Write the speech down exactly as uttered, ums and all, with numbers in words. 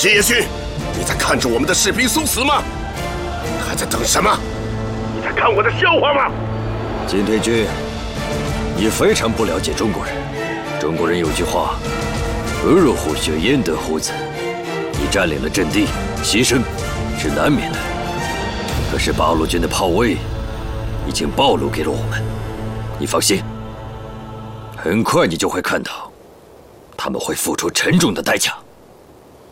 金野君，你在看着我们的士兵送死吗？还在等什么？你在看我的笑话吗？ 金天君，你非常不了解中国人。中国人有句话：“鹅肉虎穴，焉得虎子。”你占领了阵地，牺牲是难免的。可是八路军的炮位已经暴露给了我们，你放心，很快你就会看到，他们会付出沉重的代价。